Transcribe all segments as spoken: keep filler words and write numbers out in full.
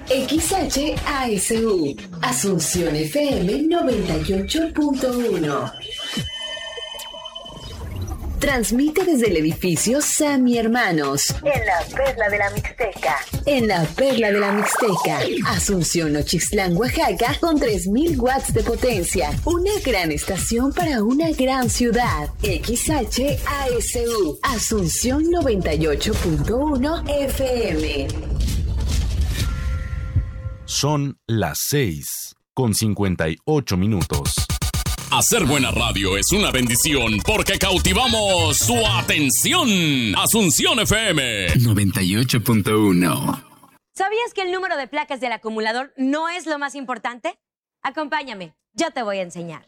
X H A S U, Asunción F M noventa y ocho punto uno. Transmite desde el edificio Sammy Hermanos, en la Perla de la Mixteca. En la Perla de la Mixteca, Asunción, Ochitlán, Oaxaca, con tres mil watts de potencia. Una gran estación para una gran ciudad. X H A S U, Asunción noventa y ocho punto uno F M. Son las seis con cincuenta y ocho minutos. Hacer buena radio es una bendición porque cautivamos su atención. Asunción F M noventa y ocho punto uno. ¿Sabías que el número de placas del acumulador no es lo más importante? Acompáñame, yo te voy a enseñar.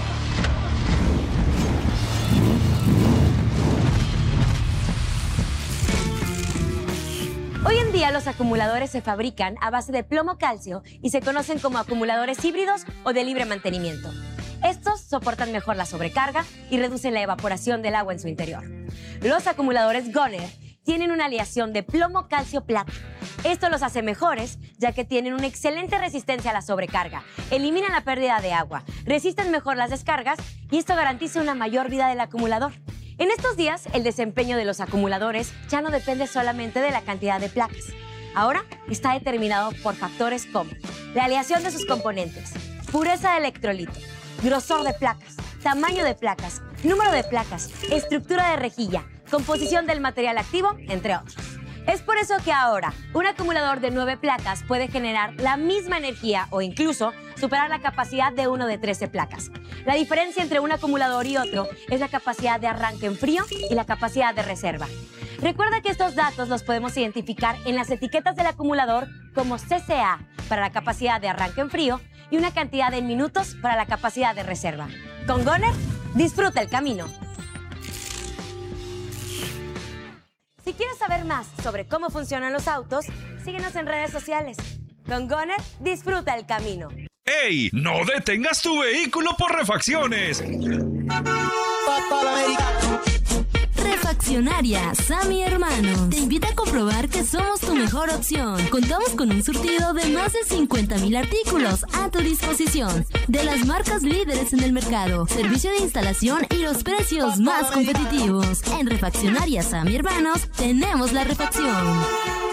Hoy en día los acumuladores se fabrican a base de plomo-calcio y se conocen como acumuladores híbridos o de libre mantenimiento. Estos soportan mejor la sobrecarga y reducen la evaporación del agua en su interior. Los acumuladores Goner tienen una aleación de plomo-calcio-plata. Esto los hace mejores, ya que tienen una excelente resistencia a la sobrecarga, eliminan la pérdida de agua, resisten mejor las descargas y esto garantiza una mayor vida del acumulador. En estos días, el desempeño de los acumuladores ya no depende solamente de la cantidad de placas. Ahora está determinado por factores como la aleación de sus componentes, pureza de electrolito, grosor de placas, tamaño de placas, número de placas, estructura de rejilla, composición del material activo, entre otros. Es por eso que ahora un acumulador de nueve placas puede generar la misma energía o incluso superar la capacidad de uno de trece placas. La diferencia entre un acumulador y otro es la capacidad de arranque en frío y la capacidad de reserva. Recuerda que estos datos los podemos identificar en las etiquetas del acumulador como C C A para la capacidad de arranque en frío y una cantidad en minutos para la capacidad de reserva. Con Goner, disfruta el camino. Si quieres saber más sobre cómo funcionan los autos, síguenos en redes sociales. Con Goner, disfruta el camino. ¡Ey! ¡No detengas tu vehículo por refacciones! Refaccionaria Sammy Hermanos te invita a comprobar que somos tu mejor opción. Contamos con un surtido de más de cincuenta mil artículos a tu disposición, de las marcas líderes en el mercado, servicio de instalación y los precios más competitivos. En Refaccionaria Sammy Hermanos tenemos la refacción.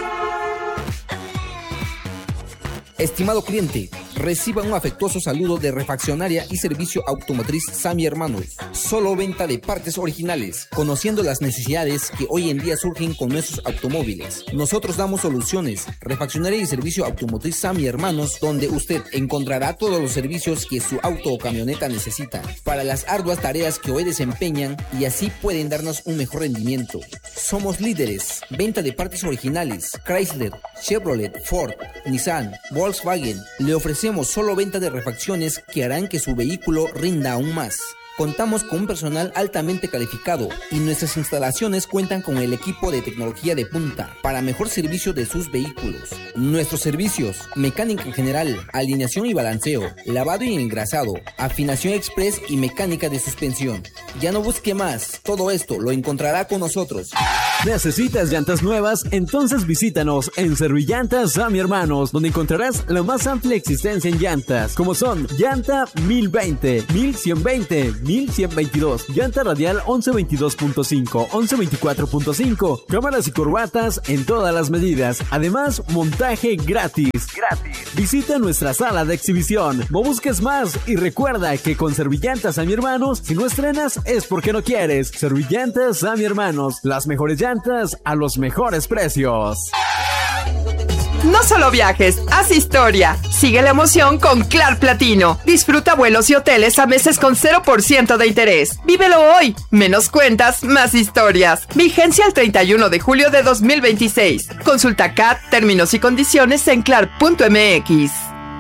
Estimado cliente, reciba un afectuoso saludo de Refaccionaria y Servicio Automotriz Sammy Hermanos. Solo venta de partes originales, conociendo las necesidades que hoy en día surgen con nuestros automóviles. Nosotros damos soluciones. Refaccionaria y Servicio Automotriz Sammy Hermanos, donde usted encontrará todos los servicios que su auto o camioneta necesita para las arduas tareas que hoy desempeñan y así pueden darnos un mejor rendimiento. Somos líderes. Venta de partes originales. Chrysler, Chevrolet, Ford, Nissan, Volkswagen. Le ofrecemos solo venta de refacciones que harán que su vehículo rinda aún más. Contamos con un personal altamente calificado y nuestras instalaciones cuentan con el equipo de tecnología de punta para mejor servicio de sus vehículos. Nuestros servicios: mecánica general, alineación y balanceo, lavado y engrasado, afinación express y mecánica de suspensión. Ya no busque más, todo esto lo encontrará con nosotros. ¿Necesitas llantas nuevas? Entonces visítanos en Servillantas Sammy Hermanos, donde encontrarás la más amplia existencia en llantas, como son llanta mil veinte, mil ciento veinte, mil ciento veintidós, llanta radial once veintidós punto cinco, once veinticuatro punto cinco, cámaras y corbatas en todas las medidas. Además, montaje gratis. Gratis. Visita nuestra sala de exhibición. No busques más y recuerda que con Servillantas Sammy Hermanos, si no estrenas es porque no quieres. Servillantas Sammy Hermanos, las mejores llantas a los mejores precios. No solo viajes, haz historia. Sigue la emoción con Clar Platino. Disfruta vuelos y hoteles a meses con cero por ciento de interés. Vívelo hoy. Menos cuentas, más historias. Vigencia el treinta y uno de julio de dos mil veintiséis. Consulta C A T, términos y condiciones en clar punto m x.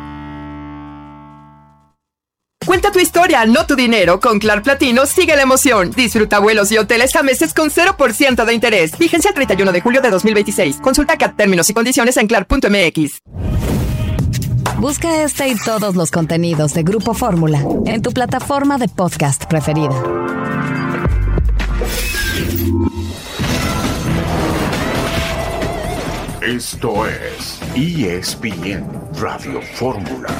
Cuenta tu historia, no tu dinero. Con Clar Platino sigue la emoción. Disfruta vuelos y hoteles a meses con cero por ciento de interés. Vigencia el treinta y uno de julio de dos mil veintiséis. Consulta C A T, términos y condiciones en clar punto m x. Busca este y todos los contenidos de Grupo Fórmula en tu plataforma de podcast preferida. Esto es E S P N Radio Fórmula.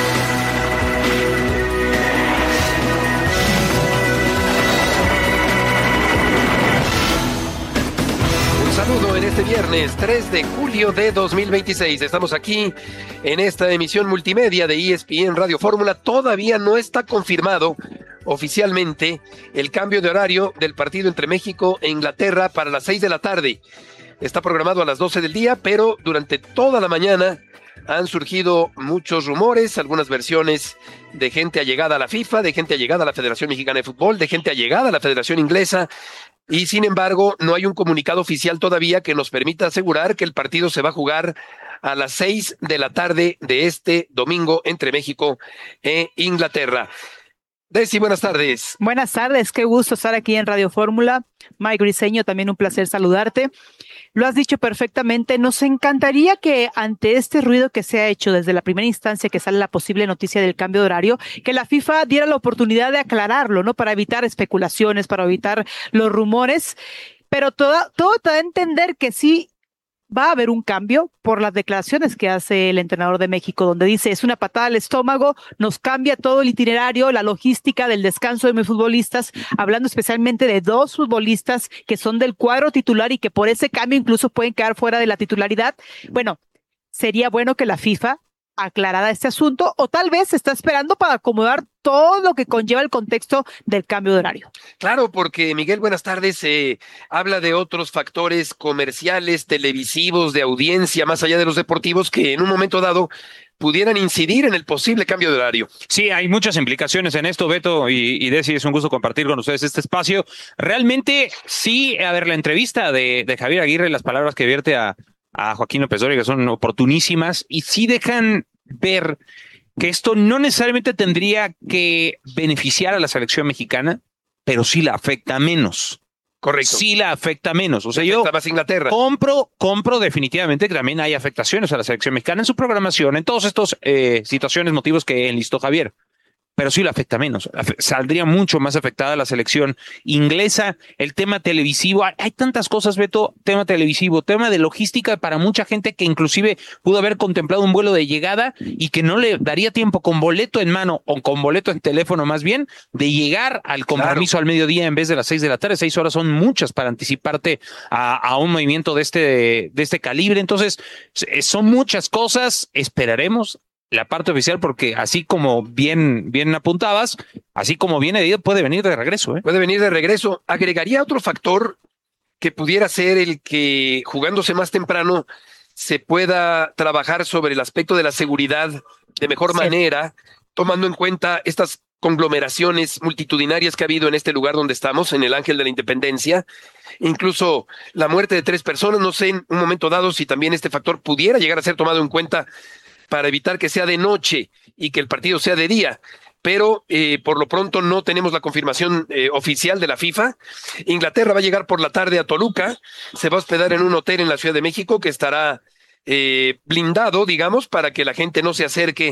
Un saludo en este viernes tres de julio de dos mil veintiséis. Estamos aquí en esta emisión multimedia de E S P N Radio Fórmula. Todavía no está confirmado oficialmente el cambio de horario del partido entre México e Inglaterra para las seis de la tarde. Está programado a las doce del día, pero durante toda la mañana han surgido muchos rumores, algunas versiones de gente allegada a la FIFA, de gente allegada a la Federación Mexicana de Fútbol, de gente allegada a la Federación Inglesa, y sin embargo no hay un comunicado oficial todavía que nos permita asegurar que el partido se va a jugar a las seis de la tarde de este domingo entre México e Inglaterra. Desi, buenas tardes. Buenas tardes, qué gusto estar aquí en Radio Fórmula. Mike Briseño, también un placer saludarte. Lo has dicho perfectamente, nos encantaría que ante este ruido que se ha hecho desde la primera instancia que sale la posible noticia del cambio de horario, que la FIFA diera la oportunidad de aclararlo, ¿no? Para evitar especulaciones, para evitar los rumores, pero todo, todo te da a entender que sí va a haber un cambio por las declaraciones que hace el entrenador de México, donde dice, es una patada al estómago, nos cambia todo el itinerario, la logística del descanso de mis futbolistas, hablando especialmente de dos futbolistas que son del cuadro titular y que por ese cambio incluso pueden quedar fuera de la titularidad. Bueno, sería bueno que la FIFA aclarara este asunto, o tal vez se está esperando para acomodar todo lo que conlleva el contexto del cambio de horario. Claro, porque Miguel, buenas tardes, eh, habla de otros factores comerciales, televisivos, de audiencia, más allá de los deportivos, que en un momento dado pudieran incidir en el posible cambio de horario. Sí, hay muchas implicaciones en esto, Beto y, y Desi, es un gusto compartir con ustedes este espacio. Realmente, sí, a ver, la entrevista de, de Javier Aguirre, las palabras que vierte a a Joaquín López Dóriga son oportunísimas y sí dejan ver que esto no necesariamente tendría que beneficiar a la selección mexicana, pero sí la afecta menos. Correcto. Sí la afecta menos. O sea, yo más Inglaterra. compro, compro definitivamente que también hay afectaciones a la selección mexicana en su programación, en todas estas eh, situaciones, motivos que enlistó Javier. Pero sí la afecta menos. Saldría mucho más afectada la selección inglesa, el tema televisivo. Hay, hay tantas cosas, Beto, tema televisivo, tema de logística para mucha gente que inclusive pudo haber contemplado un vuelo de llegada y que no le daría tiempo con boleto en mano o con boleto en teléfono más bien de llegar al compromiso claro. al mediodía en vez de las seis de la tarde. Seis horas son muchas para anticiparte a, a un movimiento de este, de este calibre. Entonces, son muchas cosas. Esperaremos la parte oficial, porque así como bien, bien apuntabas, así como viene, puede venir de regreso. ¿eh? Puede venir de regreso. Agregaría otro factor que pudiera ser el que, jugándose más temprano, se pueda trabajar sobre el aspecto de la seguridad de mejor sí. manera, tomando en cuenta estas conglomeraciones multitudinarias que ha habido en este lugar donde estamos, en el Ángel de la Independencia, incluso la muerte de tres personas. No sé en un momento dado si también este factor pudiera llegar a ser tomado en cuenta para evitar que sea de noche y que el partido sea de día, pero eh, por lo pronto no tenemos la confirmación eh, oficial de la FIFA. Inglaterra va a llegar por la tarde a Toluca, se va a hospedar en un hotel en la Ciudad de México que estará eh, blindado, digamos, para que la gente no se acerque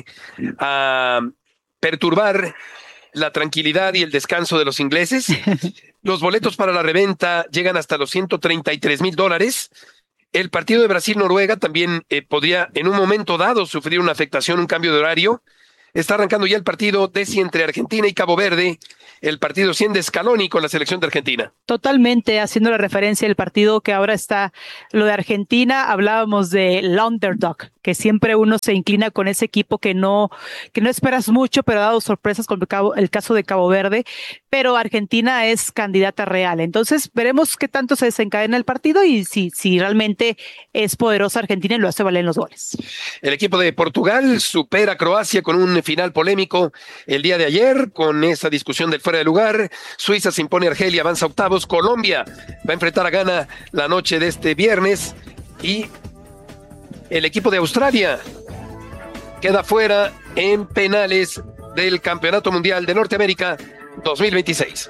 a perturbar la tranquilidad y el descanso de los ingleses. Los boletos para la reventa llegan hasta los ciento treinta y tres mil dólares. El partido de Brasil-Noruega también eh, podría en un momento dado sufrir una afectación, un cambio de horario. Está arrancando ya el partido Desi entre Argentina y Cabo Verde, el partido cien de Scaloni con la selección de Argentina. Totalmente, haciendo la referencia del partido que ahora está, lo de Argentina, hablábamos del underdog, que siempre uno se inclina con ese equipo que no, que no esperas mucho, pero ha dado sorpresas con el caso de Cabo Verde, pero Argentina es candidata real. Entonces veremos qué tanto se desencadena el partido y si, si realmente es poderosa Argentina y lo hace valer en los goles. El equipo de Portugal supera a Croacia con un final polémico el día de ayer, con esa discusión del fuera de lugar. Suiza se impone a Argelia, avanza a octavos. Colombia va a enfrentar a Ghana la noche de este viernes y el equipo de Australia queda fuera en penales del Campeonato Mundial de Norteamérica dos mil veintiséis.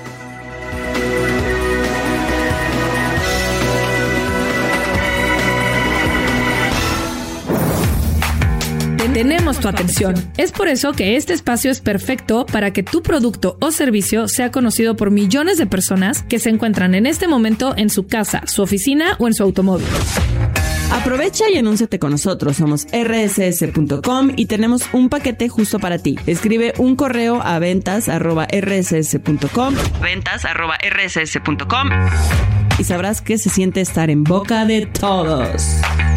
Tenemos tu atención. Es por eso que este espacio es perfecto para que tu producto o servicio sea conocido por millones de personas que se encuentran en este momento en su casa, su oficina o en su automóvil. Aprovecha y anúnciate con nosotros. Somos erre ese ese punto com y tenemos un paquete justo para ti. Escribe un correo a ventas arroba erre ese ese punto com, ventas arroba erre ese ese punto com, y sabrás que se siente estar en boca de todos.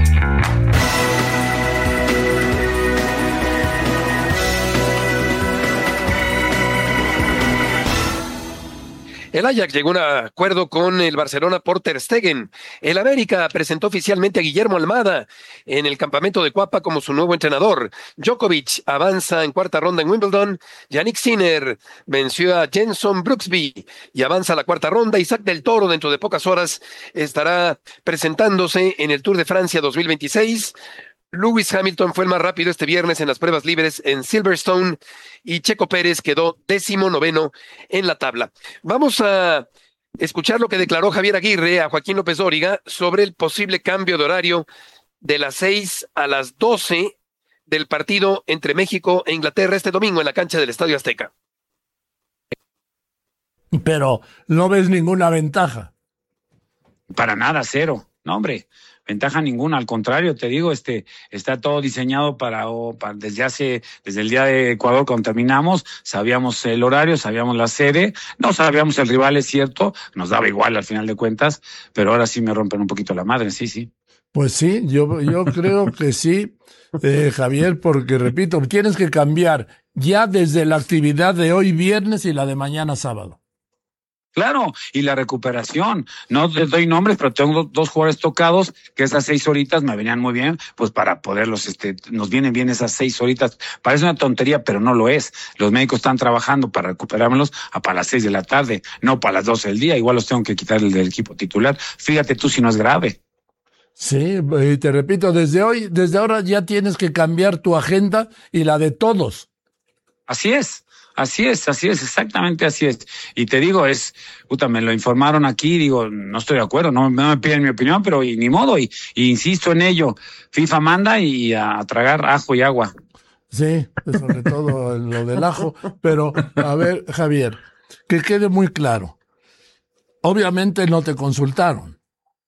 El Ajax llegó a un acuerdo con el Barcelona por Ter Stegen. El América presentó oficialmente a Guillermo Almada en el campamento de Cuapa como su nuevo entrenador. Djokovic avanza en cuarta ronda en Wimbledon. Yannick Sinner venció a Jenson Brooksby y avanza a la cuarta ronda. Isaac del Toro dentro de pocas horas estará presentándose en el Tour de Francia dos mil veintiséis. Lewis Hamilton fue el más rápido este viernes en las pruebas libres en Silverstone y Checo Pérez quedó décimo noveno en la tabla. Vamos a escuchar lo que declaró Javier Aguirre a Joaquín López Dóriga sobre el posible cambio de horario de las seis a las doce del partido entre México e Inglaterra este domingo en la cancha del Estadio Azteca. Pero no ves ninguna ventaja. Para nada, cero. No, hombre. Ventaja ninguna, al contrario, te digo, este está todo diseñado para, oh, para desde hace, desde el día de Ecuador cuando terminamos, sabíamos el horario, sabíamos la sede, no sabíamos el rival, es cierto, nos daba igual al final de cuentas, pero ahora sí me rompen un poquito la madre, sí, sí. Pues sí, yo, yo creo que sí, eh, Javier, porque repito, tienes que cambiar ya desde la actividad de hoy viernes y la de mañana sábado. Claro, y la recuperación. No les doy nombres, pero tengo dos jugadores tocados que esas seis horitas me venían muy bien, pues para poderlos, este, nos vienen bien esas seis horitas. Parece una tontería, pero no lo es. Los médicos están trabajando para recuperármelos a para las seis de la tarde, no para las doce del día. Igual los tengo que quitar el del equipo titular. Fíjate tú si no es grave. Sí, y te repito, desde hoy, desde ahora ya tienes que cambiar tu agenda y la de todos. Así es. Así es, así es, exactamente así es. Y te digo, es, puta, me lo informaron aquí, digo, no estoy de acuerdo, no, no me piden mi opinión, pero y, ni modo, y, y insisto en ello. FIFA manda y a, a tragar ajo y agua. Sí, sobre todo en lo del ajo. Pero, a ver, Javier, que quede muy claro. Obviamente no te consultaron.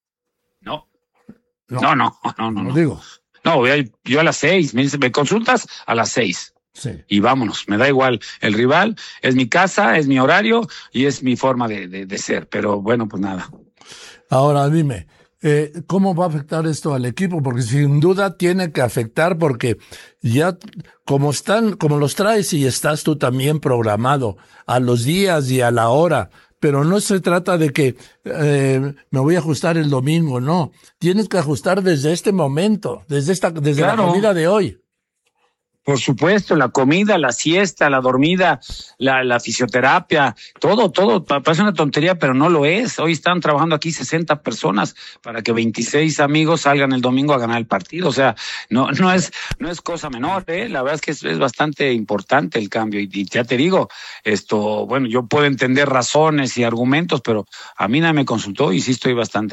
No. No, no, no, no. No, no. Digo. No, yo a las seis, me dice, ¿me consultas? A las seis. Sí. Y vámonos, me da igual. El rival es mi casa, es mi horario y es mi forma de, de, de ser. Pero bueno, pues nada. Ahora dime, eh, ¿cómo va a afectar esto al equipo? Porque sin duda tiene que afectar porque ya como están, como los traes y estás tú también programado a los días y a la hora. Pero no se trata de que eh, me voy a ajustar el domingo, no. Tienes que ajustar desde este momento, desde esta, desde claro. la comida de hoy. Por supuesto, la comida, la siesta, la dormida, la, la fisioterapia, todo, todo, parece una tontería, pero no lo es. Hoy están trabajando aquí sesenta personas para que veintiséis amigos salgan el domingo a ganar el partido. O sea, no, no es, no es cosa menor, ¿eh? La verdad es que es, es bastante importante el cambio. Y, y ya te digo, esto, bueno, yo puedo entender razones y argumentos, pero a mí nadie me consultó y sí estoy bastante.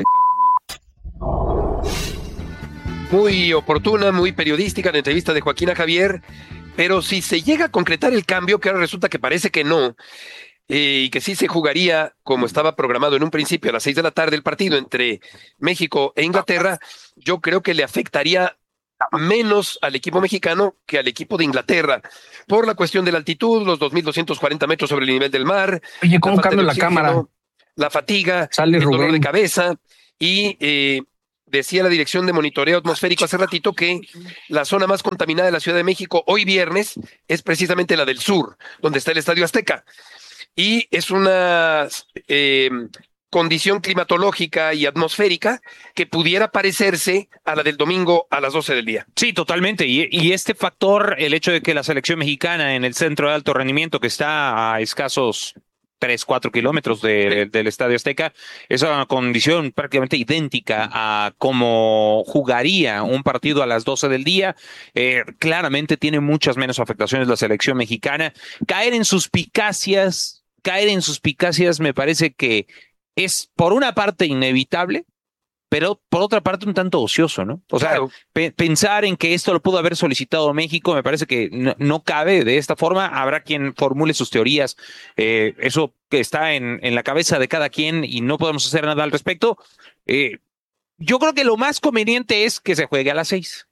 Muy oportuna, muy periodística la entrevista de Joaquín a Javier, pero si se llega a concretar el cambio, que ahora resulta que parece que no, eh, y que sí se jugaría como estaba programado en un principio a las seis de la tarde el partido entre México e Inglaterra, yo creo que le afectaría menos al equipo mexicano que al equipo de Inglaterra, por la cuestión de la altitud, los dos mil doscientos cuarenta metros sobre el nivel del mar. Oye, ¿cómo cambia la cámara? La fatiga, Sale el Rubén. dolor de cabeza y... Eh, decía la Dirección de Monitoreo Atmosférico hace ratito que la zona más contaminada de la Ciudad de México hoy viernes es precisamente la del sur, donde está el Estadio Azteca. Y es una eh, condición climatológica y atmosférica que pudiera parecerse a la del domingo a las doce del día. Sí, totalmente. Y, y este factor, el hecho de que la selección mexicana en el centro de alto rendimiento, que está a escasos tres, cuatro kilómetros de, de, del Estadio Azteca, es una condición prácticamente idéntica a cómo jugaría un partido a las doce del día. Eh, claramente tiene muchas menos afectaciones la selección mexicana. Caer en suspicacias, caer en suspicacias me parece que es por una parte inevitable, pero por otra parte un tanto ocioso, ¿no? O sea, claro. pe- pensar en que esto lo pudo haber solicitado México me parece que no, no cabe de esta forma. Habrá quien formule sus teorías, eh, eso que está en, en la cabeza de cada quien y no podemos hacer nada al respecto. Eh, yo creo que lo más conveniente es que se juegue a las seis.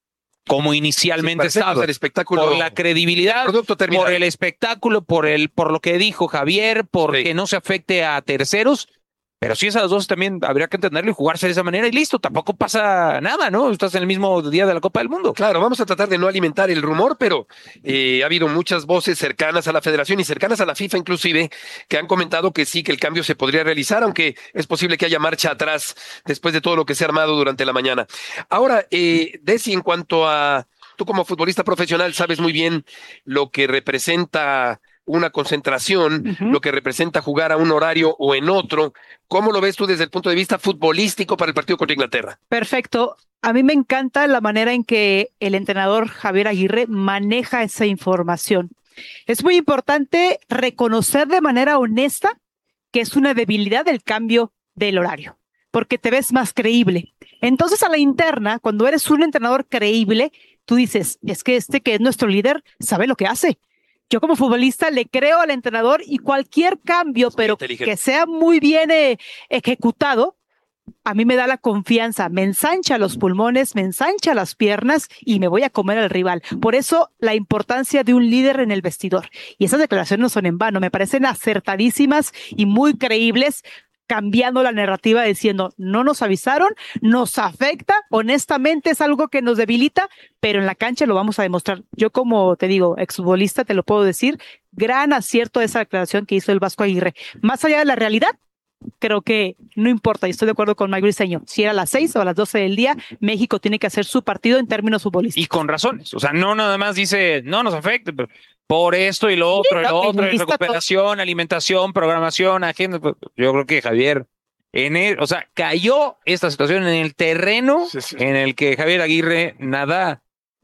Como inicialmente sí, estaba. El espectáculo, por la credibilidad, el por el espectáculo, por el, por lo que dijo Javier, porque sí. no se afecte a terceros. Pero si es a las dos también habría que entenderlo y jugarse de esa manera y listo, tampoco pasa nada, ¿no? Estás en el mismo día de la Copa del Mundo. Claro, vamos a tratar de no alimentar el rumor, pero eh, ha habido muchas voces cercanas a la federación y cercanas a la FIFA inclusive, que han comentado que sí, que el cambio se podría realizar, aunque es posible que haya marcha atrás después de todo lo que se ha armado durante la mañana. Ahora, eh, Desi, en cuanto a, tú como futbolista profesional sabes muy bien lo que representa una concentración, uh-huh. lo que representa jugar a un horario o en otro. ¿Cómo lo ves tú desde el punto de vista futbolístico para el partido contra Inglaterra? Perfecto. A mí me encanta la manera en que el entrenador Javier Aguirre maneja esa información. Es muy importante reconocer de manera honesta que es una debilidad del cambio del horario, porque te ves más creíble. Entonces, a la interna, cuando eres un entrenador creíble, tú dices, es que este que es nuestro líder sabe lo que hace. Yo como futbolista le creo al entrenador y cualquier cambio, pero que sea muy bien eh, ejecutado, a mí me da la confianza, me ensancha los pulmones, me ensancha las piernas y me voy a comer al rival. Por eso la importancia de un líder en el vestidor. Y esas declaraciones no son en vano, me parecen acertadísimas y muy creíbles, cambiando la narrativa diciendo, no nos avisaron, nos afecta, honestamente es algo que nos debilita, pero en la cancha lo vamos a demostrar. Yo como te digo, exfutbolista, te lo puedo decir, gran acierto de esa declaración que hizo el Vasco Aguirre. Más allá de la realidad, creo que no importa, y estoy de acuerdo con Mike Briseño, si era a las seis o a las doce del día, México tiene que hacer su partido en términos futbolísticos. Y con razones, o sea, no nada más dice, no nos afecta, pero por esto y lo otro, sí, y lo otro, y recuperación, todo. Alimentación, programación, agenda. Yo creo que Javier, en el, o sea, cayó esta situación en el terreno sí, sí. en el que Javier Aguirre nada.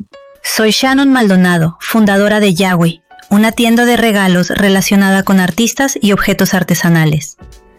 Soy Shannon Maldonado, fundadora de Yahweh, una tienda de regalos relacionada con artistas y objetos artesanales.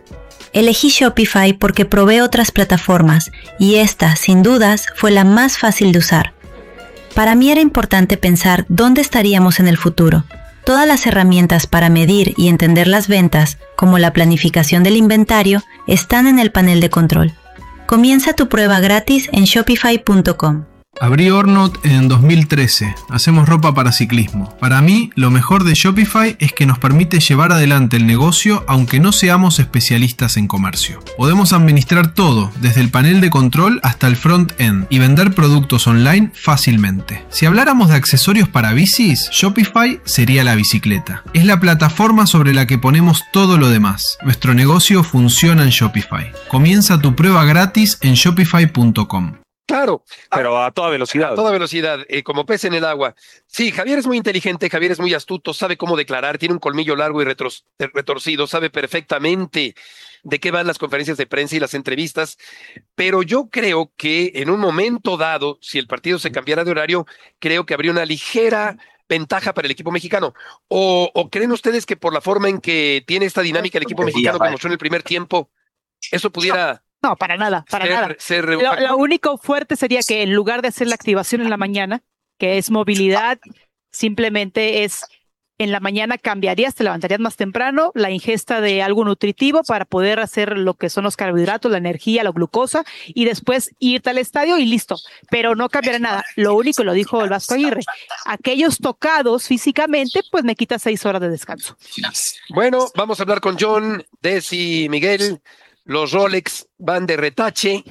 Elegí Shopify porque probé otras plataformas y esta, sin dudas, fue la más fácil de usar. Para mí era importante pensar dónde estaríamos en el futuro. Todas las herramientas para medir y entender las ventas, como la planificación del inventario, están en el panel de control. Comienza tu prueba gratis en shopify punto com. Abrí Ornot en dos mil trece. Hacemos ropa para ciclismo. Para mí, lo mejor de Shopify es que nos permite llevar adelante el negocio aunque no seamos especialistas en comercio. Podemos administrar todo, desde el panel de control hasta el front-end, y vender productos online fácilmente. Si habláramos de accesorios para bicis, Shopify sería la bicicleta. Es la plataforma sobre la que ponemos todo lo demás. Nuestro negocio funciona en Shopify. Comienza tu prueba gratis en shopify punto com. Claro. Pero a toda velocidad. A toda velocidad, eh, como pez en el agua. Sí, Javier es muy inteligente, Javier es muy astuto, sabe cómo declarar, tiene un colmillo largo y retros, retorcido, sabe perfectamente de qué van las conferencias de prensa y las entrevistas, pero yo creo que en un momento dado, si el partido se cambiara de horario, creo que habría una ligera ventaja para el equipo mexicano. ¿O, o creen ustedes que por la forma en que tiene esta dinámica el equipo mexicano que mostró en el primer tiempo, eso pudiera... No, para nada, para ser, nada. Ser lo, lo único fuerte sería que en lugar de hacer la activación en la mañana, que es movilidad, simplemente es en la mañana cambiarías, te levantarías más temprano, la ingesta de algo nutritivo para poder hacer lo que son los carbohidratos, la energía, la glucosa, y después irte al estadio y listo. Pero no cambiará nada. Lo único, lo dijo el Vasco Aguirre, aquellos tocados físicamente, pues me quita seis horas de descanso. Bueno, vamos a hablar con John, Desi, Miguel. Los Rolex van de retache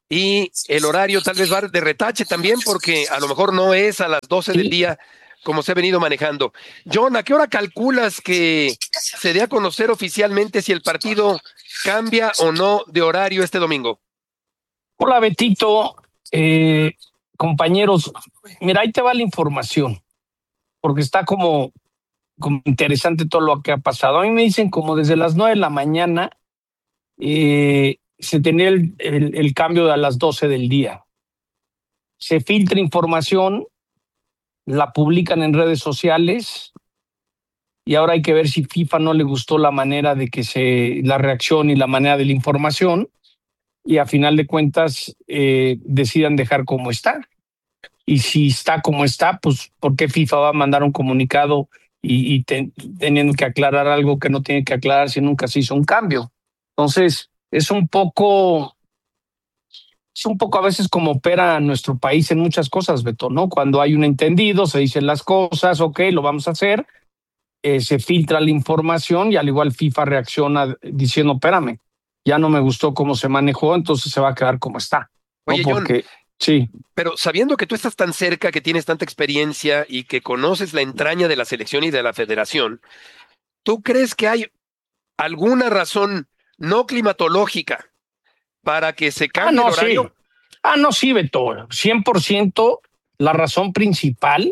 y el horario tal vez va de retache también porque a lo mejor no es a las doce del día como se ha venido manejando. John, ¿a qué hora calculas que se dé a conocer oficialmente si el partido cambia o no de horario este domingo? Hola, Betito. Eh, compañeros, mira, ahí te va la información porque está como, como interesante todo lo que ha pasado. A mí me dicen como desde las nueve de la mañana Eh, se tenía el, el, el cambio a las doce del día. Se filtra información, la publican en redes sociales y ahora hay que ver si FIFA no le gustó la manera de que se, la reacción y la manera de la información y a final de cuentas eh, decidan dejar como está. Y si está como está, pues ¿por qué FIFA va a mandar un comunicado y, y ten, teniendo que aclarar algo que no tiene que aclarar si nunca se hizo un cambio? Entonces, es un poco es un poco a veces como opera nuestro país en muchas cosas, Beto, ¿no? Cuando hay un entendido, se dicen las cosas, ok, lo vamos a hacer, eh, se filtra la información y al igual FIFA reacciona diciendo, espérame, ya no me gustó cómo se manejó, entonces se va a quedar como está. Oye, ¿no? Porque, John, sí. pero sabiendo que tú estás tan cerca, que tienes tanta experiencia y que conoces la entraña de la selección y de la federación, ¿tú crees que hay alguna razón no climatológica para que se cambie ah, no, el horario? Sí. Ah, no, sí, Beto. cien por ciento la razón principal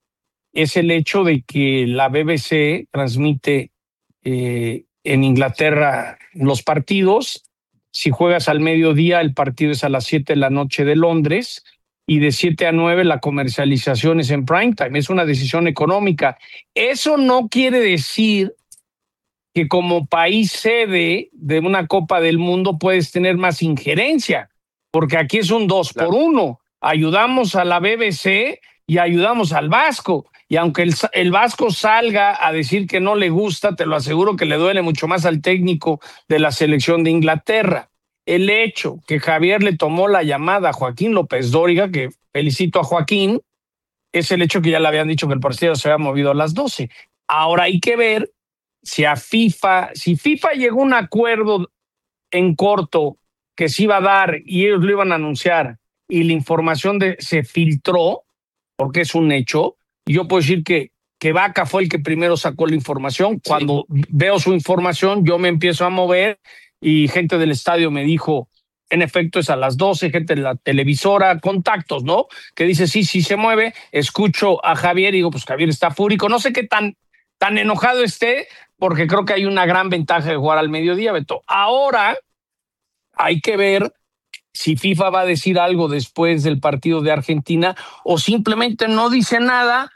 es el hecho de que la B B C transmite eh, en Inglaterra los partidos. Si juegas al mediodía, el partido es a las siete de la noche de Londres y de siete a nueve la comercialización es en prime time. Es una decisión económica. Eso no quiere decir que como país sede de una Copa del Mundo puedes tener más injerencia, porque aquí es un dos por uno. Ayudamos a la B B C y ayudamos al Vasco. Y aunque el, el Vasco salga a decir que no le gusta, te lo aseguro que le duele mucho más al técnico de la selección de Inglaterra. El hecho que Javier le tomó la llamada a Joaquín López Dóriga, que felicito a Joaquín, es el hecho que ya le habían dicho que el partido se había movido a las doce. Ahora hay que ver si a FIFA, si FIFA llegó a un acuerdo en corto que se iba a dar y ellos lo iban a anunciar y la información de, se filtró, porque es un hecho, y yo puedo decir que, que Vaca fue el que primero sacó la información. Cuando sí. veo su información, yo me empiezo a mover y gente del estadio me dijo, en efecto es a las doce, gente de la televisora, contactos, ¿no? Que dice, sí, sí se mueve. Escucho a Javier y digo, pues Javier está fúrico. No sé qué tan, tan enojado esté, porque creo que hay una gran ventaja de jugar al mediodía, Beto. Ahora hay que ver si FIFA va a decir algo después del partido de Argentina o simplemente no dice nada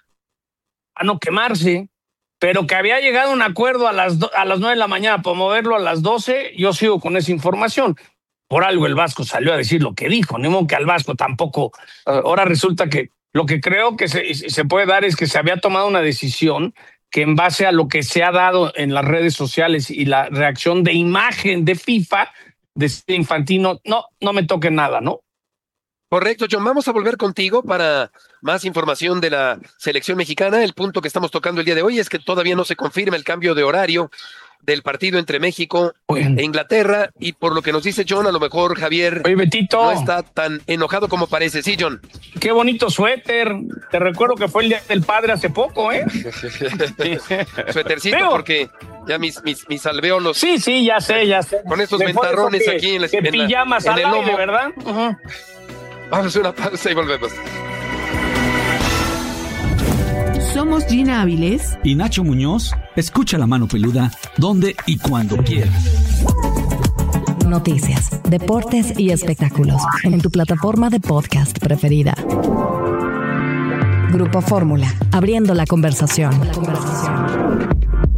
a no quemarse, pero que había llegado a un acuerdo a las, do- a las nueve de la mañana para moverlo a las doce, yo sigo con esa información. Por algo el Vasco salió a decir lo que dijo, ni modo que al Vasco tampoco. Ahora resulta que lo que creo que se, se puede dar es que se había tomado una decisión que en base a lo que se ha dado en las redes sociales y la reacción de imagen de FIFA, de Infantino, no, no me toque nada, ¿no? Correcto, John. Vamos a volver contigo para más información de la selección mexicana. El punto que estamos tocando el día de hoy es que todavía no se confirma el cambio de horario del partido entre México e Inglaterra, y por lo que nos dice John, a lo mejor Javier Oye, Betito, no está tan enojado como parece. Sí, John. Qué bonito suéter. Te recuerdo que fue el Día del Padre hace poco, ¿eh? Suétercito, Pero, porque ya mis, mis, mis alvéolos. Sí, sí, ya sé, ya sé. Con estos Me ventarrones que, aquí en, la, que en, la, pijamas en al el aire, lomo. ¿verdad? Uh-huh. Vamos a hacer una pausa y volvemos. Somos Gina Áviles y Nacho Muñoz. Escucha La Mano Peluda donde y cuando quieras. Noticias, deportes y espectáculos en tu plataforma de podcast preferida. Grupo Fórmula, abriendo la conversación. La conversación.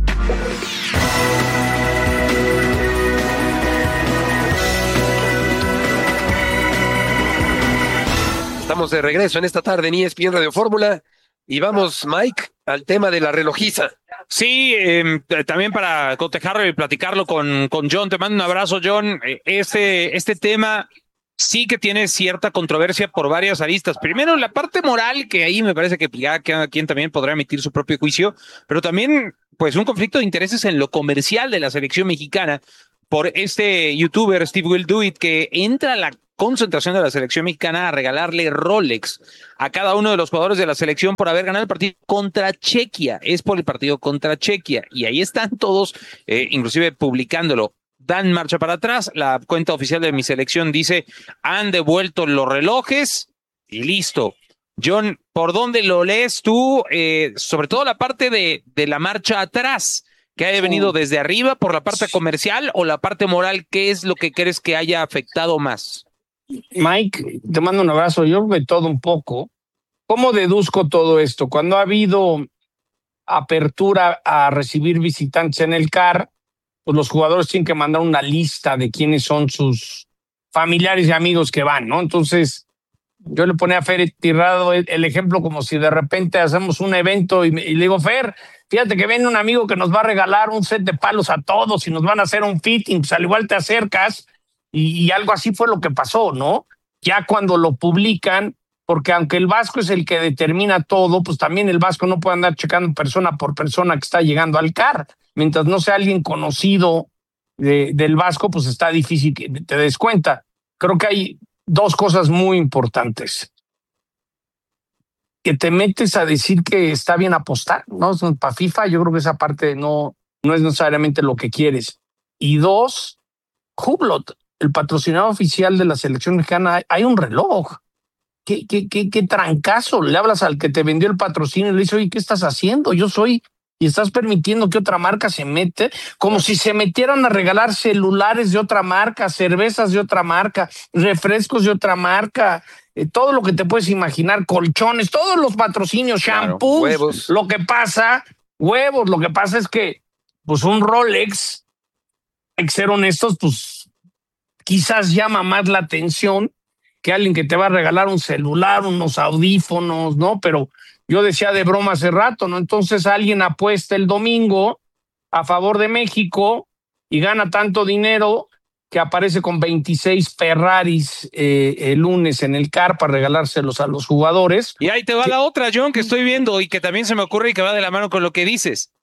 Estamos de regreso en esta tarde en E S P N Radio Fórmula y vamos, Mike, al tema de la relojiza. Sí, eh, también para cotejarlo y platicarlo con, con John. Te mando un abrazo, John. Este, este tema sí que tiene cierta controversia por varias aristas. Primero, la parte moral, que ahí me parece que ya cada quien también podrá emitir su propio juicio, pero también pues un conflicto de intereses en lo comercial de la selección mexicana por este youtuber Steve Will Do It, que entra a la concentración de la selección mexicana a regalarle Rolex a cada uno de los jugadores de la selección por haber ganado el partido contra Chequia. Es por el partido contra Chequia y ahí están todos, eh, inclusive publicándolo. Dan marcha para atrás, la cuenta oficial de mi selección dice, han devuelto los relojes y listo. John, ¿por dónde lo lees tú? Eh, sobre todo la parte de, de la marcha atrás, que haya venido desde arriba por la parte comercial o la parte moral, ¿qué es lo que crees que haya afectado más? Mike, te mando un abrazo. Yo de todo un poco. ¿Cómo deduzco todo esto? Cuando ha habido apertura a recibir visitantes en el C A R, pues los jugadores tienen que mandar una lista de quiénes son sus familiares y amigos que van, ¿no? Entonces, yo le ponía a Fer Tirado el, el ejemplo como si de repente hacemos un evento y, y le digo, Fer, fíjate que viene un amigo que nos va a regalar un set de palos a todos y nos van a hacer un fitting, pues al igual te acercas. Y, y algo así fue lo que pasó, ¿no? ya cuando lo publican, porque aunque el Vasco es el que determina todo, pues también el Vasco no puede andar checando persona por persona que está llegando al C A R. Mientras no sea alguien conocido de, del Vasco, pues está difícil que te des cuenta. Creo que hay dos cosas muy importantes. Que te metes a decir que está bien apostar, ¿no? Para FIFA yo creo que esa parte no, no es necesariamente lo que quieres. Y dos, Hublot, el patrocinador oficial de la selección mexicana, hay un reloj. ¿Qué, qué, qué, qué trancazo? Le hablas al que te vendió el patrocinio y le dices, oye, ¿qué estás haciendo? Yo soy... Y estás permitiendo que otra marca se mete, como si se metieran a regalar celulares de otra marca, cervezas de otra marca, refrescos de otra marca, eh, todo lo que te puedes imaginar, colchones, todos los patrocinios, Claro, shampoos. huevos. Lo que pasa, huevos, lo que pasa es que, pues un Rolex, hay que ser honestos, pues quizás llama más la atención que alguien que te va a regalar un celular, unos audífonos, ¿no? Pero yo decía de broma hace rato, ¿no? Entonces alguien apuesta el domingo a favor de México y gana tanto dinero que aparece con veintiséis Ferraris eh, el lunes en el C A R para regalárselos a los jugadores. Y ahí te va la otra, John, que estoy viendo y que también se me ocurre y que va de la mano con lo que dices.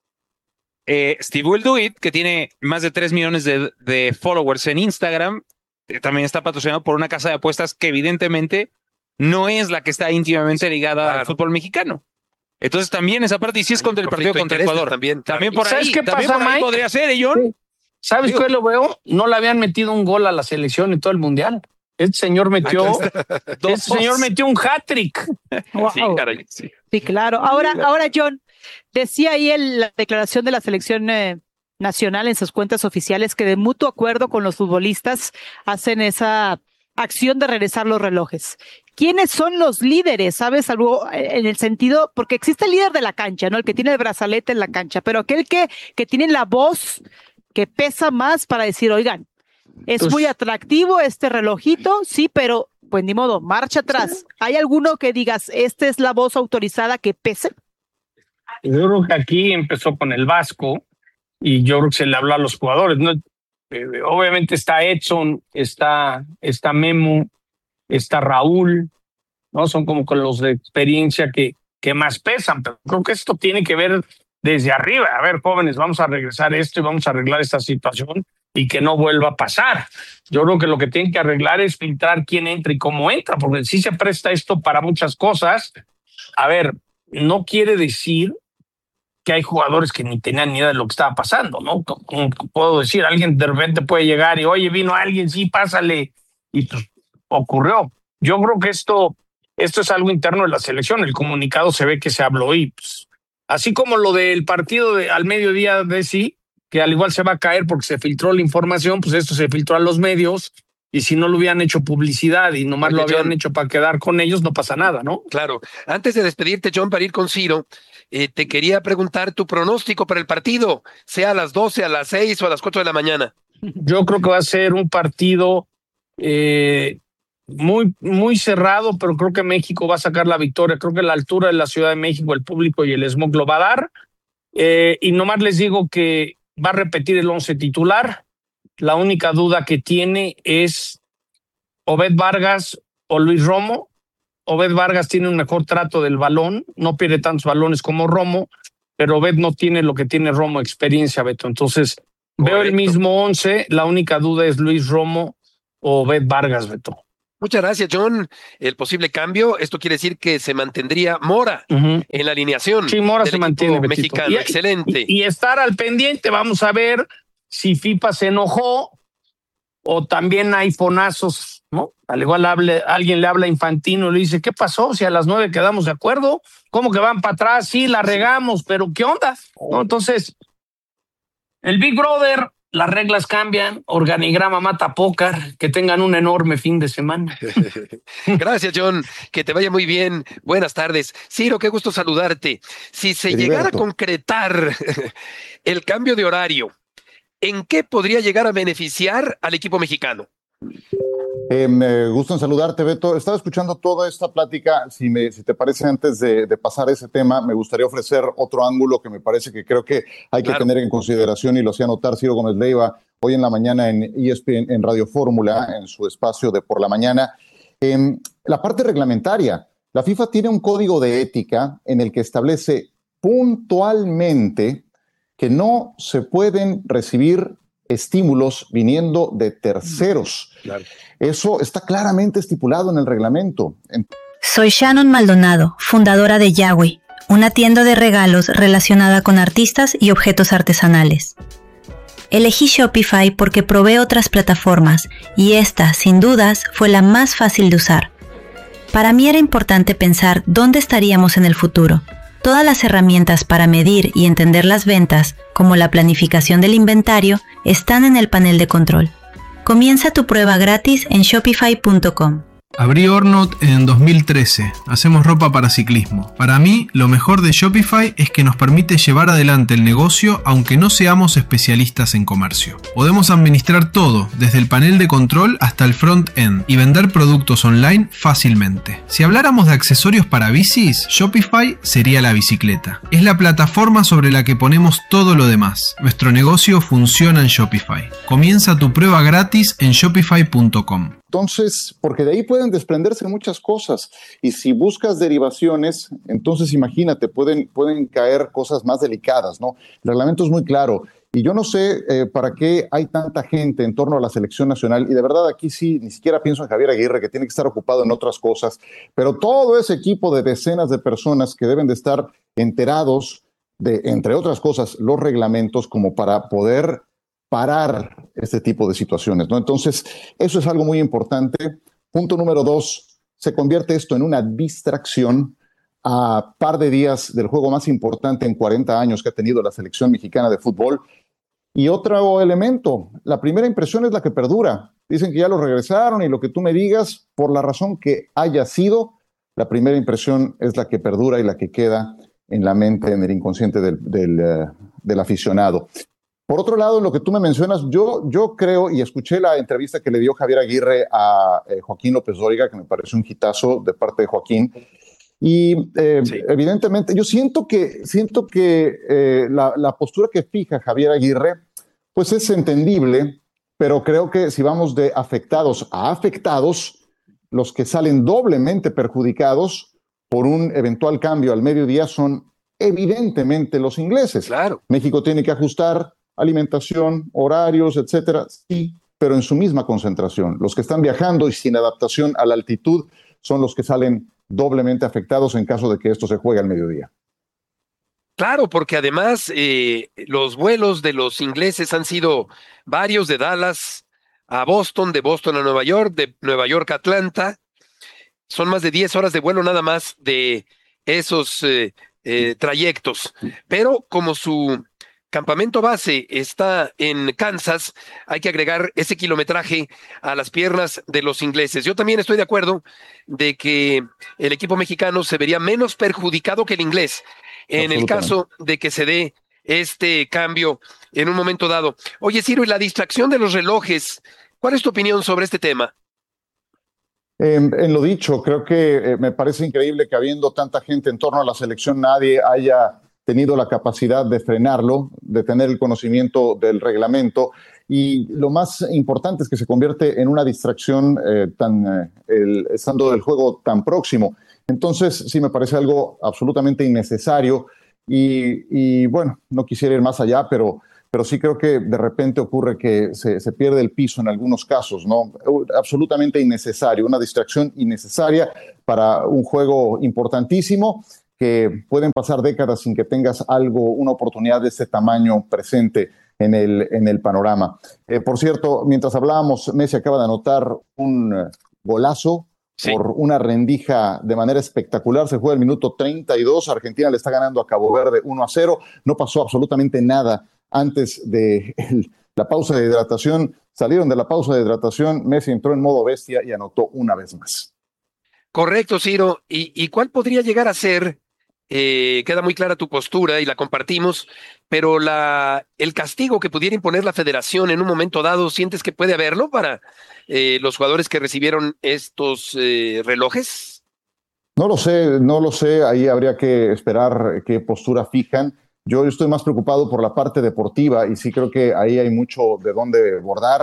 Eh, Steve Will Do It, que tiene más de tres millones de, de followers en Instagram, eh, también está patrocinado por una casa de apuestas que evidentemente no es la que está íntimamente ligada claro. al fútbol mexicano. Entonces también esa parte, y si es contra el partido contra Ecuador, también, claro. también por ahí, ¿Sabes qué también pasa, por ahí Mike? podría ser, ¿eh, John? Sí. ¿Sabes qué lo veo? No le habían metido un gol a la selección en todo el mundial. Este señor metió, este señor metió un hat-trick. Wow. Sí, caray, sí. Sí, claro. Ahora, ahora, John, decía ahí en la declaración de la selección eh, nacional en sus cuentas oficiales que de mutuo acuerdo con los futbolistas hacen esa acción de regresar los relojes. ¿Quiénes son los líderes? ¿Sabes algo en el sentido? Porque existe el líder de la cancha, ¿no? El que tiene el brazalete en la cancha, pero aquel que, que tiene la voz que pesa más para decir, oigan, es pues, muy atractivo este relojito, sí, pero pues ni modo, marcha atrás. ¿Sí? ¿Hay alguno que digas, esta es la voz autorizada que pese? Yo creo que aquí empezó con el Vasco y yo creo que se le habló a los jugadores, ¿no? Eh, obviamente está Edson, está, está Memo, está Raúl, ¿no? Son como con los de experiencia que, que más pesan, pero creo que esto tiene que ver desde arriba. A ver, jóvenes, vamos a regresar esto y vamos a arreglar esta situación y que no vuelva a pasar. Yo creo que lo que tienen que arreglar es filtrar quién entra y cómo entra, porque sí se presta esto para muchas cosas. A ver, no quiere decir que hay jugadores que ni tenían ni idea de lo que estaba pasando, ¿no? Como puedo decir, alguien de repente puede llegar y, oye, vino alguien, sí, pásale, y pues ocurrió. Yo creo que esto, esto es algo interno de la selección. El comunicado se ve que se habló y pues, así como lo del partido de, al mediodía de sí, que al igual se va a caer porque se filtró la información, pues esto se filtró a los medios y si no lo hubieran hecho publicidad y nomás Oye, lo habían John, hecho para quedar con ellos, no pasa nada, ¿no? Claro. Antes de despedirte, John, para ir con Ciro, eh, te quería preguntar tu pronóstico para el partido, sea a las doce, a las seis o a las cuatro de la mañana. Yo creo que va a ser un partido eh, muy, muy cerrado, pero creo que México va a sacar la victoria. Creo que la altura de la Ciudad de México, el público y el smog lo va a dar. Eh, y nomás les digo que va a repetir el once titular. La única duda que tiene es Obed Vargas o Luis Romo. Obed Vargas tiene un mejor trato del balón, no pierde tantos balones como Romo, pero Obed no tiene lo que tiene Romo, experiencia, Beto. Entonces, Correcto. Veo el mismo once, la única duda es Luis Romo o Obed Vargas, Beto. Muchas gracias, John. El posible cambio, esto quiere decir que se mantendría Mora uh-huh. en la alineación. Sí, Mora se mantiene, mexicano, y, excelente. Y, y estar al pendiente, vamos a ver si FIFA se enojó o también hay fonazos, ¿no? Al igual hable, alguien le habla a Infantino y le dice, ¿qué pasó? Si a las nueve quedamos de acuerdo, ¿cómo que van para atrás? Sí, la regamos, pero ¿qué onda? ¿No? Entonces, el Big Brother, las reglas cambian, organigrama mata póker, que tengan un enorme fin de semana. Gracias, John, que te vaya muy bien. Buenas tardes. Ciro, qué gusto saludarte. Si se Heriberto. llegara a concretar el cambio de horario, ¿en qué podría llegar a beneficiar al equipo mexicano? Eh, me gusta en saludarte, Beto. Estaba escuchando toda esta plática. Si, me, si te parece, antes de, de pasar a ese tema, me gustaría ofrecer otro ángulo que me parece que creo que hay que claro. tener en consideración, y lo hacía notar Ciro Gómez Leiva hoy en la mañana en E S P N, en Radio Fórmula, en su espacio de por la mañana. Eh, la parte reglamentaria. La FIFA tiene un código de ética en el que establece puntualmente que no se pueden recibir estímulos viniendo de terceros. Claro. Eso está claramente estipulado en el reglamento. Soy Shannon Maldonado, fundadora de Yahweh, una tienda de regalos relacionada con artistas y objetos artesanales. Elegí Shopify porque probé otras plataformas y esta, sin dudas, fue la más fácil de usar. Para mí era importante pensar dónde estaríamos en el futuro. Todas las herramientas para medir y entender las ventas, como la planificación del inventario, están en el panel de control. Comienza tu prueba gratis en shopify punto com. Abrí Ornot en dos mil trece. Hacemos ropa para ciclismo. Para mí, lo mejor de Shopify es que nos permite llevar adelante el negocio aunque no seamos especialistas en comercio. Podemos administrar todo, desde el panel de control hasta el front-end, y vender productos online fácilmente. Si habláramos de accesorios para bicis, Shopify sería la bicicleta. Es la plataforma sobre la que ponemos todo lo demás. Nuestro negocio funciona en Shopify. Comienza tu prueba gratis en shopify punto com. Entonces, porque de ahí pueden desprenderse muchas cosas. Y si buscas derivaciones, entonces imagínate, pueden, pueden caer cosas más delicadas, ¿no? El reglamento es muy claro. Y yo no sé eh, para qué hay tanta gente en torno a la selección nacional. Y de verdad aquí sí, ni siquiera pienso en Javier Aguirre, que tiene que estar ocupado en otras cosas. Pero todo ese equipo de decenas de personas que deben de estar enterados de, entre otras cosas, los reglamentos como para poder parar este tipo de situaciones, ¿no? Entonces, eso es algo muy importante. Punto número dos, se convierte esto en una distracción a par de días del juego más importante en cuarenta años que ha tenido la selección mexicana de fútbol. Y otro elemento, la primera impresión es la que perdura. Dicen que ya lo regresaron y lo que tú me digas, por la razón que haya sido, la primera impresión es la que perdura y la que queda en la mente, en el inconsciente del, del, uh, del aficionado. Por otro lado, en lo que tú me mencionas, yo, yo creo, y escuché la entrevista que le dio Javier Aguirre a eh, Joaquín López Dóriga, que me parece un hitazo de parte de Joaquín, y eh, sí. evidentemente yo siento que, siento que eh, la, la postura que fija Javier Aguirre, pues es entendible, pero creo que si vamos de afectados a afectados, los que salen doblemente perjudicados por un eventual cambio al mediodía son evidentemente los ingleses. Claro. México tiene que ajustar alimentación, horarios, etcétera, sí, pero en su misma concentración. Los que están viajando y sin adaptación a la altitud son los que salen doblemente afectados en caso de que esto se juegue al mediodía. Claro, porque además eh, los vuelos de los ingleses han sido varios, de Dallas a Boston, de Boston a Nueva York, de Nueva York a Atlanta. Son más de diez horas de vuelo nada más de esos eh, eh, trayectos. Pero como su campamento base está en Kansas, hay que agregar ese kilometraje a las piernas de los ingleses. Yo también estoy de acuerdo de que el equipo mexicano se vería menos perjudicado que el inglés en el caso de que se dé este cambio en un momento dado. Oye, Ciro, y la distracción de los relojes, ¿cuál es tu opinión sobre este tema? Eh, en lo dicho, creo que eh, me parece increíble que habiendo tanta gente en torno a la selección, nadie haya tenido la capacidad de frenarlo, de tener el conocimiento del reglamento, y lo más importante es que se convierte en una distracción eh, tan, eh, el, estando del juego tan próximo. Entonces sí me parece algo absolutamente innecesario y, y bueno, no quisiera ir más allá, pero, pero sí creo que de repente ocurre que se, se pierde el piso en algunos casos, ¿no? Absolutamente innecesario, una distracción innecesaria para un juego importantísimo, que pueden pasar décadas sin que tengas algo, una oportunidad de ese tamaño presente en el, en el panorama. Eh, por cierto, mientras hablábamos, Messi acaba de anotar un uh, golazo sí. por una rendija de manera espectacular. Se juega el minuto treinta y dos, Argentina le está ganando a Cabo Verde uno a cero. No pasó absolutamente nada antes de el, la pausa de hidratación. Salieron de la pausa de hidratación, Messi entró en modo bestia y anotó una vez más. Correcto, Ciro. ¿Y, y cuál podría llegar a ser? Eh, queda muy clara tu postura y la compartimos, pero la, el castigo que pudiera imponer la federación en un momento dado, ¿sientes que puede haberlo para eh, los jugadores que recibieron estos eh, relojes? No lo sé, no lo sé, ahí habría que esperar qué postura fijan. Yo estoy más preocupado por la parte deportiva y sí creo que ahí hay mucho de dónde bordar.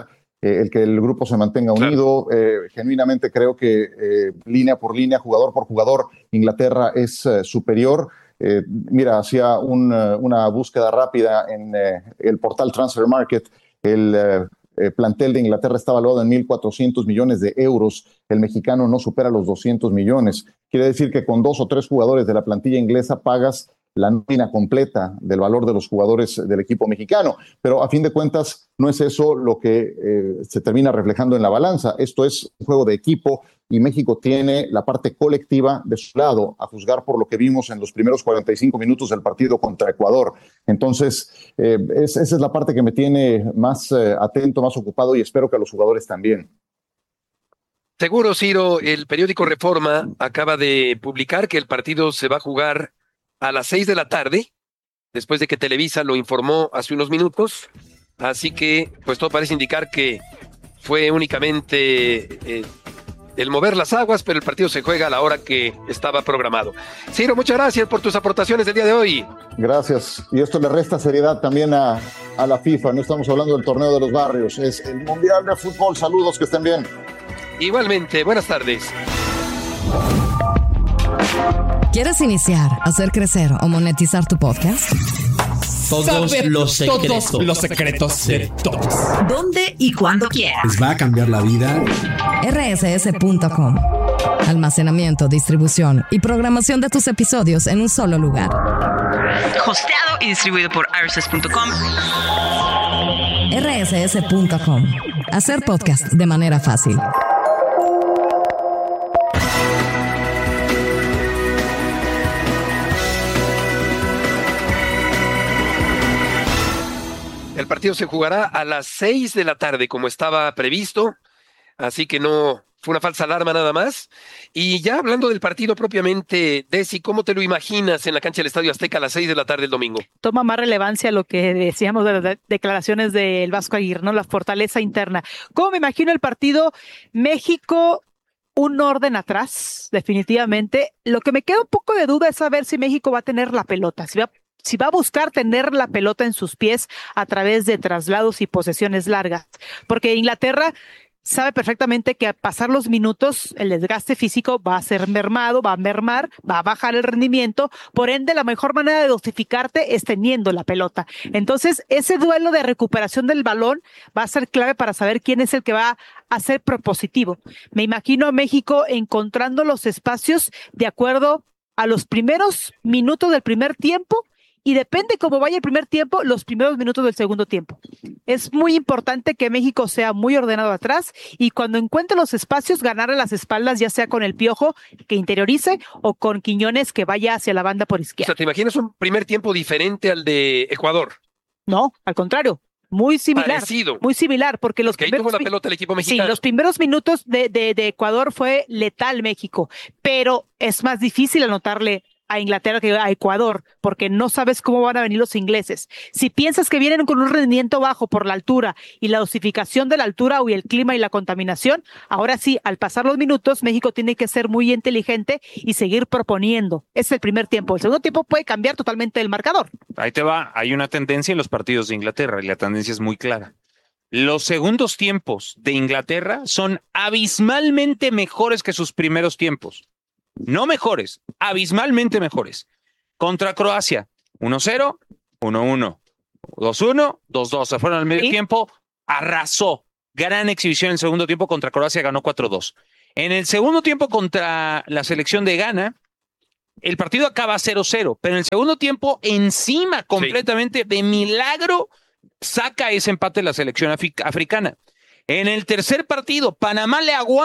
eh, el que el grupo se mantenga unido. Claro. Eh, genuinamente creo que eh, línea por línea, jugador por jugador, Inglaterra es eh, superior. Eh, mira, hacía un, una búsqueda rápida en eh, el portal Transfer Market. El eh, eh, plantel de Inglaterra está valuado en mil cuatrocientos millones de euros. El mexicano no supera los doscientos millones. Quiere decir que con dos o tres jugadores de la plantilla inglesa pagas la nómina completa del valor de los jugadores del equipo mexicano. Pero a fin de cuentas no es eso lo que eh, se termina reflejando en la balanza. Esto es un juego de equipo y México tiene la parte colectiva de su lado, a juzgar por lo que vimos en los primeros cuarenta y cinco minutos del partido contra Ecuador. Entonces, eh, es, esa es la parte que me tiene más eh, atento, más ocupado, y espero que a los jugadores también. Seguro, Ciro, el periódico Reforma acaba de publicar que el partido se va a jugar a las seis de la tarde, después de que Televisa lo informó hace unos minutos. Así que, pues todo parece indicar que fue únicamente eh, el mover las aguas, pero el partido se juega a la hora que estaba programado. Ciro, muchas gracias por tus aportaciones del día de hoy. Gracias. Y esto le resta seriedad también a, a la FIFA. No estamos hablando del torneo de los barrios, es el Mundial de Fútbol. Saludos, que estén bien. Igualmente, buenas tardes. ¿Quieres iniciar, hacer crecer o monetizar tu podcast? Todos Saber los secretos. Todos los secretos de todos. ¿Dónde y cuándo quieras? Les va a cambiar la vida. R S S punto com. Almacenamiento, distribución y programación de tus episodios en un solo lugar. Hosteado y distribuido por R S S punto com. R S S punto com. Hacer podcast de manera fácil. El partido se jugará a las seis de la tarde, como estaba previsto, así que no fue una falsa alarma nada más. Y ya hablando del partido propiamente, Desi, ¿cómo te lo imaginas en la cancha del Estadio Azteca a las seis de la tarde el domingo? Toma más relevancia lo que decíamos de las de- declaraciones del Vasco Aguirre, ¿no? La fortaleza interna. ¿Cómo me imagino el partido? México, un orden atrás, definitivamente. Lo que me queda un poco de duda es saber si México va a tener la pelota, si va a Si va a buscar tener la pelota en sus pies a través de traslados y posesiones largas, porque Inglaterra sabe perfectamente que al pasar los minutos el desgaste físico va a ser mermado, va a mermar, va a bajar el rendimiento, por ende la mejor manera de dosificarte es teniendo la pelota. Entonces ese duelo de recuperación del balón va a ser clave para saber quién es el que va a ser propositivo. Me imagino a México encontrando los espacios de acuerdo a los primeros minutos del primer tiempo, y depende cómo vaya el primer tiempo, los primeros minutos del segundo tiempo. Es muy importante que México sea muy ordenado atrás y cuando encuentre los espacios, ganarle las espaldas, ya sea con el Piojo, que interiorice, o con Quiñones, que vaya hacia la banda por O izquierda. sea, ¿te imaginas un primer tiempo diferente al de Ecuador? No, al contrario. Muy similar, Parecido. muy similar, porque los Que ahí primeros tuvo la mi- pelota el equipo sí, mexicano. los primeros minutos de, de, de Ecuador fue letal México, pero es más difícil anotarle a Inglaterra que a Ecuador, porque no sabes cómo van a venir los ingleses. Si piensas que vienen con un rendimiento bajo por la altura y la dosificación de la altura y el clima y la contaminación, ahora sí, al pasar los minutos, México tiene que ser muy inteligente y seguir proponiendo. Ese es el primer tiempo. El segundo tiempo puede cambiar totalmente el marcador. Ahí te va, hay una tendencia en los partidos de Inglaterra y la tendencia es muy clara. Los segundos tiempos de Inglaterra son abismalmente mejores que sus primeros tiempos. No mejores, abismalmente mejores. Contra Croacia, uno cero, uno uno, dos uno, dos dos. Se fueron al medio tiempo, arrasó. Gran exhibición en el segundo tiempo contra Croacia, ganó cuatro dos. En el segundo tiempo contra la selección de Ghana, el partido acaba cero cero, pero en el segundo tiempo, encima completamente, de milagro, saca ese empate la selección africana. En el tercer partido, Panamá le aguanta